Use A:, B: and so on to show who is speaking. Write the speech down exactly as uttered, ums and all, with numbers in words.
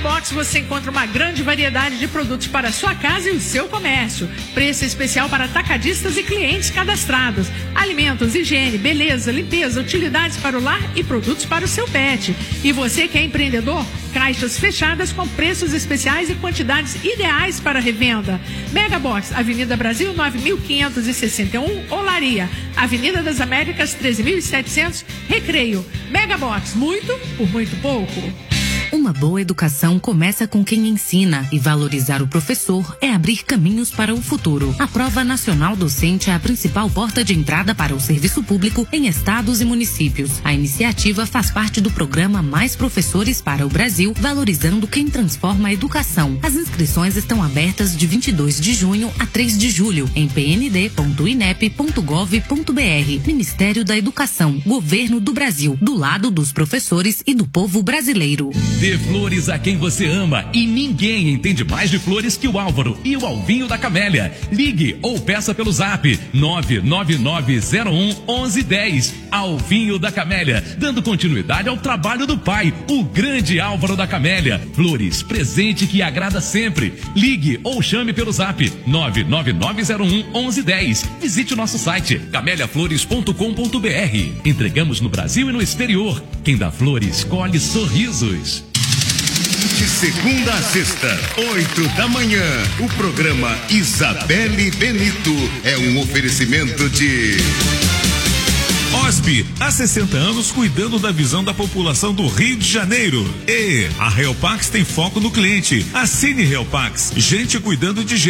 A: Box você encontra uma grande variedade de produtos para a sua casa e o seu comércio. Preço especial para atacadistas e clientes cadastrados. Alimentos, higiene, beleza, limpeza, utilidades para o lar e produtos para o seu pet. E você que é empreendedor? Caixas fechadas com preços especiais e quantidades ideais para revenda. Mega Box, Avenida Brasil nove mil quinhentos e sessenta e um, Olaria. Avenida das Américas treze mil e setecentos, Recreio. Mega Box, muito por muito pouco.
B: Uma boa educação começa com quem ensina, e valorizar o professor é abrir caminhos para o futuro. A Prova Nacional Docente é a principal porta de entrada para o serviço público em estados e municípios. A iniciativa faz parte do programa Mais Professores para o Brasil, valorizando quem transforma a educação. As inscrições estão abertas de vinte e dois de junho a três de julho em p n d ponto inep ponto gov ponto b r. Ministério da Educação, Governo do Brasil, do lado dos professores e do povo brasileiro.
C: Dê flores a quem você ama, e ninguém entende mais de flores que o Álvaro e o Alvinho da Camélia. Ligue ou peça pelo zap nove nove nove zero um um um um zero. Alvinho da Camélia, dando continuidade ao trabalho do pai, o grande Álvaro da Camélia. Flores, presente que agrada sempre. Ligue ou chame pelo zap nove nove nove zero um um um um zero. Visite o nosso site camélia flores ponto com ponto b r. Entregamos no Brasil e no exterior. Quem dá flores, colhe sorrisos.
D: De segunda a sexta, oito da manhã, o programa Isabelle Benito é um oferecimento de
E: O S B, há sessenta anos cuidando da visão da população do Rio de Janeiro. E a Realpax tem foco no cliente. Assine Realpax, gente cuidando de gente.